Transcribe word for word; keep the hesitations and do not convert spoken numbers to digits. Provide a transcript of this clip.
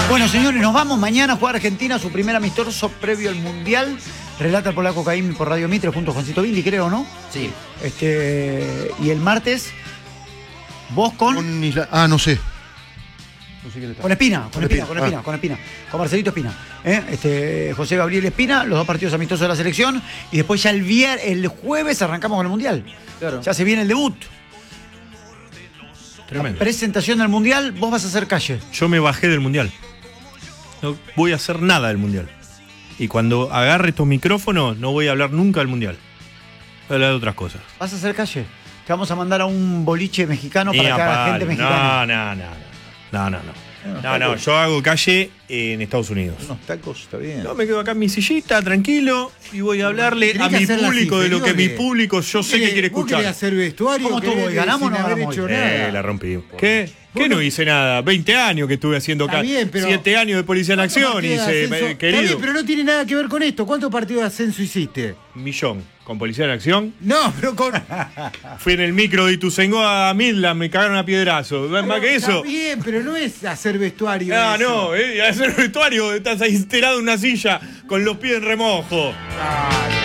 Bueno, señores, nos vamos mañana a jugar Argentina, su primer amistoso previo al Mundial. Relata el polaco Caín por Radio Mitre junto a Juancito Bildi, creo, ¿no? Sí. Este, y el martes, vos con... Con Isla... Ah, no sé. No sé quién está. Con Espina, con, Con Espina, Espina, con Espina, ah. con Espina, con Marcelito Espina, ¿eh? este, José Gabriel Espina, los dos partidos amistosos de la selección, y después ya el viernes, el jueves arrancamos con el Mundial. Claro. Ya se viene el debut. Tremendo. Presentación del Mundial, vos vas a hacer calle. Yo me bajé del Mundial. No voy a hacer nada del Mundial. Y cuando agarre estos micrófonos, no voy a hablar nunca del Mundial. Voy a hablar de otras cosas. ¿Vas a hacer calle? Te vamos a mandar a un boliche mexicano Ni para a que haga palo. gente mexicana. No, no, no. No, no, no. Unos No, no, tacos. yo hago calle en Estados Unidos. Unos tacos, está bien. No, me quedo acá en mi sillita, tranquilo, y voy a hablarle Tenés a que mi hacerla público así, de lo que mi Felipe. público yo sé que quiere Vos querés escuchar. hacer vestuario. ¿Cómo estuvo? querés ¿Y ganamos o sin no haber ganamos hecho hoy? nada. Eh, la rompí. ¿Qué? ¿Qué Bueno. no hice nada? veinte años que estuve haciendo Está acá. bien, pero- siete años de policía en acción ¿Cuántos partidos de hice, ascenso? eh, Está querido. bien, pero no tiene nada que ver con esto. ¿Cuántos partidos de ascenso hiciste? Millón. Con policía en acción. No, pero con. Fui en el micro de Ituzaingó a Midland, me cagaron a piedrazo. Más que eso. Está bien, pero no es hacer vestuario. Ah, eso. no, eh, hacer vestuario, estás ahí estirado en una silla con los pies en remojo. Ah,